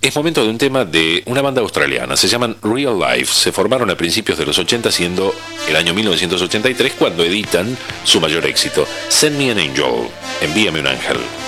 Es momento de un tema de una banda australiana, se llaman Real Life, se formaron a principios de los 80, siendo el año 1983 cuando editan su mayor éxito, Send Me an Angel, envíame un ángel.